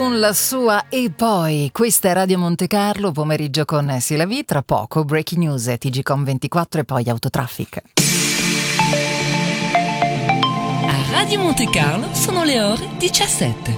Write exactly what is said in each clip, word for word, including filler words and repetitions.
Con la sua E poi, questa è Radio Monte Carlo, pomeriggio con Silavi, tra poco Breaking News, T G Com ventiquattro e poi Autotraffic. A Radio Monte Carlo sono le ore diciassette.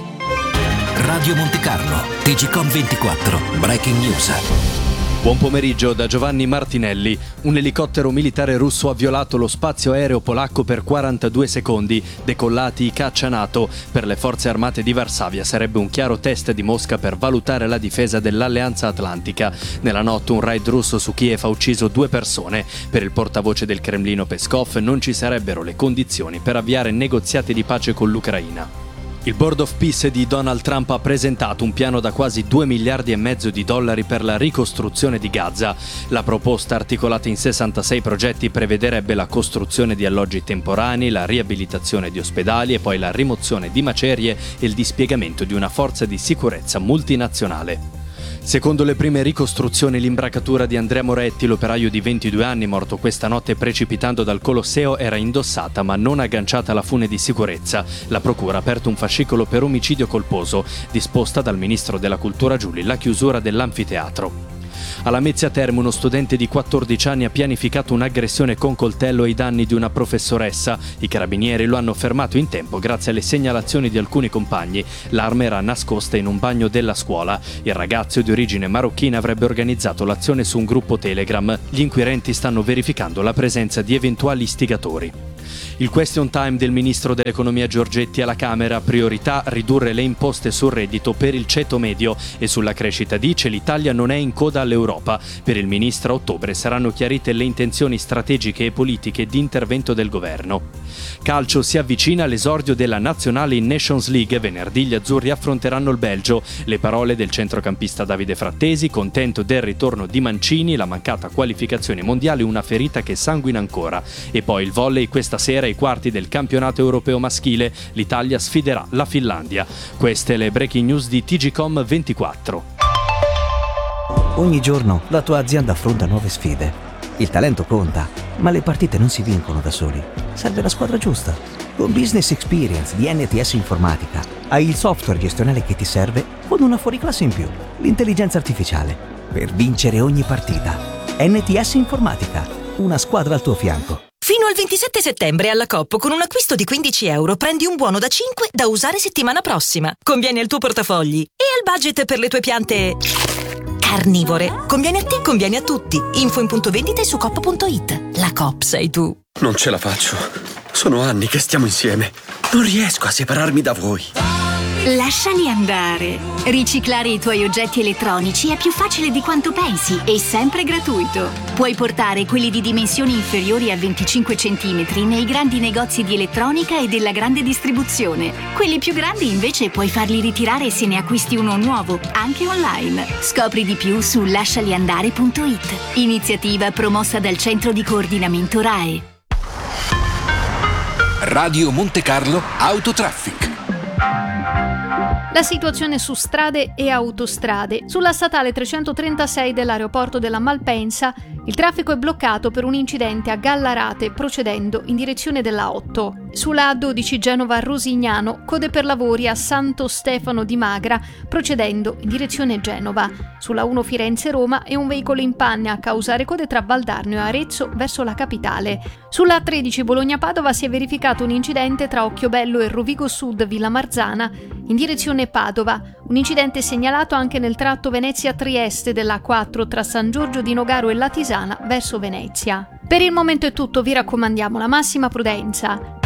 Radio Monte Carlo, T G Com ventiquattro, Breaking News. Buon pomeriggio da Giovanni Martinelli. Un elicottero militare russo ha violato lo spazio aereo polacco per quarantadue secondi, decollati i caccia NATO. Per le forze armate di Varsavia sarebbe un chiaro test di Mosca per valutare la difesa dell'Alleanza Atlantica. Nella notte un raid russo su Kiev ha ucciso due persone. Per il portavoce del Cremlino Peskov non ci sarebbero le condizioni per avviare negoziati di pace con l'Ucraina. Il Board of Peace di Donald Trump ha presentato un piano da quasi due miliardi e mezzo di dollari per la ricostruzione di Gaza. La proposta, articolata in sessantasei progetti, prevederebbe la costruzione di alloggi temporanei, la riabilitazione di ospedali e poi la rimozione di macerie e il dispiegamento di una forza di sicurezza multinazionale. Secondo le prime ricostruzioni, l'imbracatura di Andrea Moretti, l'operaio di ventidue anni morto questa notte precipitando dal Colosseo, era indossata ma non agganciata alla fune di sicurezza. La procura ha aperto un fascicolo per omicidio colposo, disposta dal ministro della Cultura Giuli la chiusura dell'anfiteatro. A Lamezia Terme uno studente di quattordici anni ha pianificato un'aggressione con coltello ai danni di una professoressa. I carabinieri lo hanno fermato in tempo grazie alle segnalazioni di alcuni compagni. L'arma era nascosta in un bagno della scuola. Il ragazzo di origine marocchina avrebbe organizzato l'azione su un gruppo Telegram. Gli inquirenti stanno verificando la presenza di eventuali istigatori. Il question time del ministro dell'economia Giorgetti alla Camera: priorità ridurre le imposte sul reddito per il ceto medio, e sulla crescita dice l'Italia non è in coda all'Europa. Per il ministro a ottobre saranno chiarite le intenzioni strategiche e politiche di intervento del governo. Calcio, si avvicina l'esordio della nazionale in Nations League. Venerdì gli azzurri affronteranno il Belgio. Le parole del centrocampista Davide Frattesi, contento del ritorno di Mancini, la mancata qualificazione mondiale, una ferita che sanguina ancora. E poi il volley, questa sera ai quarti del campionato europeo maschile l'Italia sfiderà la Finlandia. Queste le breaking news di T G Com ventiquattro. Ogni giorno la tua azienda affronta nuove sfide. Il talento conta, ma le partite non si vincono da soli. Serve la squadra giusta. Con Business Experience di N T S Informatica hai il software gestionale che ti serve con una fuoriclasse in più, l'intelligenza artificiale, per vincere ogni partita. N T S Informatica, una squadra al tuo fianco. Fino al ventisette settembre alla Coop, con un acquisto di quindici euro prendi un buono da cinque da usare settimana prossima. Conviene al tuo portafogli e al budget per le tue piante carnivore. Conviene a te, conviene a tutti. Info in punto vendita e su coop punto it. La Coop sei tu. Non ce la faccio. Sono anni che stiamo insieme. Non riesco a separarmi da voi. Lasciali andare. Riciclare i tuoi oggetti elettronici è più facile di quanto pensi e sempre gratuito. Puoi portare quelli di dimensioni inferiori a venticinque centimetri nei grandi negozi di elettronica e della grande distribuzione. Quelli più grandi invece puoi farli ritirare se ne acquisti uno nuovo, anche online. Scopri di più su lascialiandare punto it. Iniziativa promossa dal Centro di Coordinamento R A E. Radio Monte Carlo Autotraffic. La situazione su strade e autostrade. Sulla statale trecentotrentasei dell'aeroporto della Malpensa il traffico è bloccato per un incidente a Gallarate procedendo in direzione della otto. Sulla A dodici Genova-Rosignano code per lavori a Santo Stefano di Magra procedendo in direzione Genova. Sulla uno Firenze-Roma è un veicolo in panne a causare code tra Valdarno e Arezzo verso la capitale. Sulla A tredici Bologna-Padova si è verificato un incidente tra Occhiobello e Rovigo Sud Villa Marzana in direzione Padova. Un incidente segnalato anche nel tratto Venezia-Trieste della A quattro tra San Giorgio di Nogaro e Latisana verso Venezia. Per il momento è tutto, vi raccomandiamo la massima prudenza.